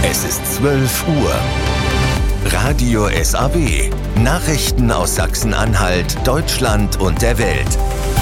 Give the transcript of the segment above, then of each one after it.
Es ist 12 Uhr. Radio SAW. Nachrichten aus Sachsen-Anhalt, Deutschland und der Welt.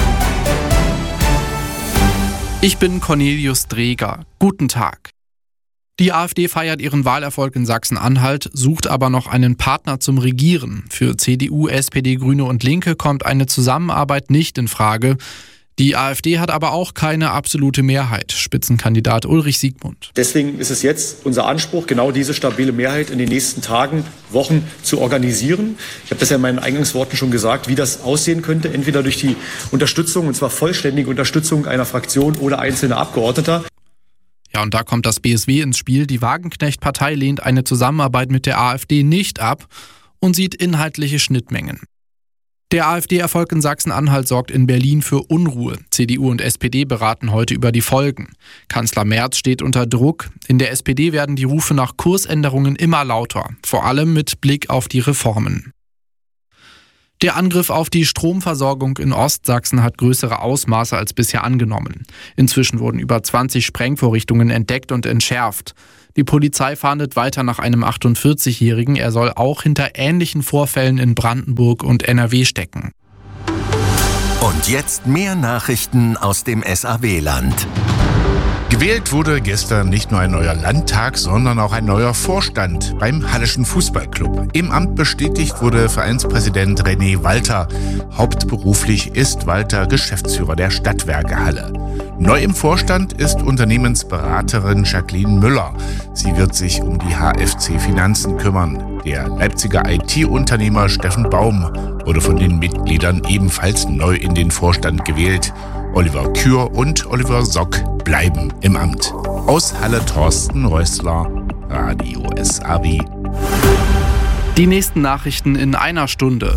Ich bin Cornelius Dreger. Guten Tag. Die AfD feiert ihren Wahlerfolg in Sachsen-Anhalt, sucht aber noch einen Partner zum Regieren. Für CDU, SPD, Grüne und Linke kommt eine Zusammenarbeit nicht in Frage. Die AfD hat aber auch keine absolute Mehrheit, Spitzenkandidat Ulrich Siegmund. Deswegen ist es jetzt unser Anspruch, genau diese stabile Mehrheit in den nächsten Tagen, Wochen zu organisieren. Ich habe das ja in meinen Eingangsworten schon gesagt, wie das aussehen könnte. Entweder durch die Unterstützung, und zwar vollständige Unterstützung einer Fraktion oder einzelner Abgeordneter. Ja, und da kommt das BSW ins Spiel. Die Wagenknecht-Partei lehnt eine Zusammenarbeit mit der AfD nicht ab und sieht inhaltliche Schnittmengen. Der AfD-Erfolg in Sachsen-Anhalt sorgt in Berlin für Unruhe. CDU und SPD beraten heute über die Folgen. Kanzler Merz steht unter Druck. In der SPD werden die Rufe nach Kursänderungen immer lauter, vor allem mit Blick auf die Reformen. Der Angriff auf die Stromversorgung in Ostsachsen hat größere Ausmaße als bisher angenommen. Inzwischen wurden über 20 Sprengvorrichtungen entdeckt und entschärft. Die Polizei fahndet weiter nach einem 48-Jährigen. Er soll auch hinter ähnlichen Vorfällen in Brandenburg und NRW stecken. Und jetzt mehr Nachrichten aus dem SAW-Land. Gewählt wurde gestern nicht nur ein neuer Landtag, sondern auch ein neuer Vorstand beim Halleschen Fußballclub. Im Amt bestätigt wurde Vereinspräsident René Walter. Hauptberuflich ist Walter Geschäftsführer der Stadtwerke Halle. Neu im Vorstand ist Unternehmensberaterin Jacqueline Müller. Sie wird sich um die HFC Finanzen kümmern. Der Leipziger IT-Unternehmer Steffen Baum wurde von den Mitgliedern ebenfalls neu in den Vorstand gewählt. Oliver Kür und Oliver Sock bleiben im Amt. Aus Halle Thorsten Rössler, Radio SAW. Die nächsten Nachrichten in einer Stunde.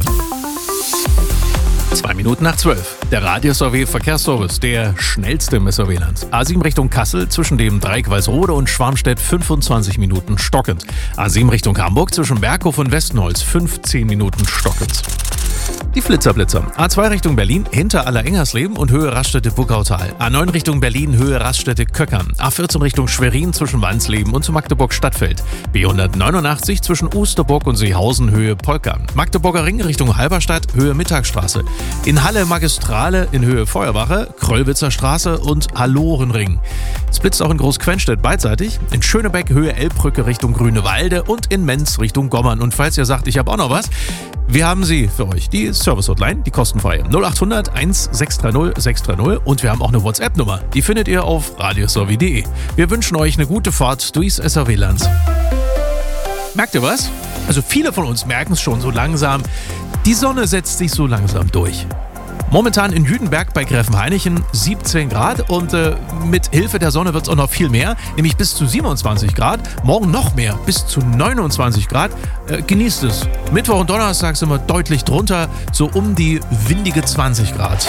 2 Minuten nach 12. Der Radio SAW Verkehrsservice, der schnellste im SAW-Land. A7 Richtung Kassel zwischen dem Dreieck Walsrode und Schwarmstedt 25 Minuten stockend. A7 Richtung Hamburg zwischen Berghof und Westnholz 15 Minuten stockend. Die Flitzerblitzer. A2 Richtung Berlin, hinter Aller-Engersleben und Höhe Raststätte-Buckautal. A9 Richtung Berlin, Höhe Raststätte-Köckern. A14 Richtung Schwerin zwischen Wandsleben und zu Magdeburg-Stadtfeld. B189 zwischen Osterburg und Seehausen, Höhe Polkern. Magdeburger Ring Richtung Halberstadt, Höhe Mittagstraße. In Halle Magistrale in Höhe Feuerwache, Kröllwitzer Straße und Hallorenring. Es blitzt auch in Großquenstedt beidseitig. In Schönebeck, Höhe Elbbrücke Richtung Grünewalde und in Menz Richtung Gommern. Und falls ihr sagt, ich habe auch noch was, wir haben sie für euch. Die Service-Hotline, die kostenfreie 0800 1630 630 und wir haben auch eine WhatsApp-Nummer. Die findet ihr auf radiosaw.de. Wir wünschen euch eine gute Fahrt durchs SAW-Land. Merkt ihr was? Also viele von uns merken es schon so langsam. Die Sonne setzt sich so langsam durch. Momentan in Jüdenberg bei Gräfenhainichen 17 Grad und mit Hilfe der Sonne wird es auch noch viel mehr, nämlich bis zu 27 Grad. Morgen noch mehr, bis zu 29 Grad. Genießt es. Mittwoch und Donnerstag sind wir deutlich drunter, so um die windige 20 Grad.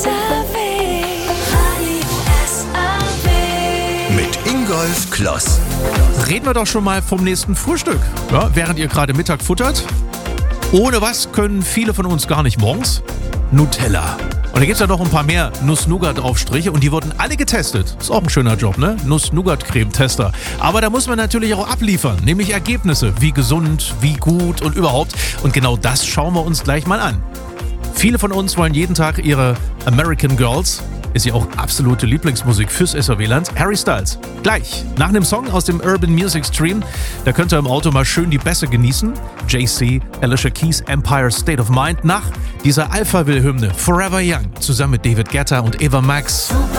Mit Ingolf Kloss. Reden wir doch schon mal vom nächsten Frühstück. Ja, während ihr gerade Mittag futtert. Ohne was können viele von uns gar nicht morgens? Nutella. Und da gibt es ja noch ein paar mehr Nuss-Nougat-Aufstriche und die wurden alle getestet. Ist auch ein schöner Job, ne? Nuss-Nougat-Creme-Tester. Aber da muss man natürlich auch abliefern, nämlich Ergebnisse. Wie gesund, wie gut und überhaupt. Und genau das schauen wir uns gleich mal an. Viele von uns wollen jeden Tag ihre American Girls, ist ja auch absolute Lieblingsmusik fürs SAW-Land, Harry Styles. Gleich, nach einem Song aus dem Urban Music Stream, da könnt ihr im Auto mal schön die Bässe genießen. JC, Alicia Keys, Empire State of Mind, nach dieser Alphaville-Hymne Forever Young, zusammen mit David Guetta und Eva Max.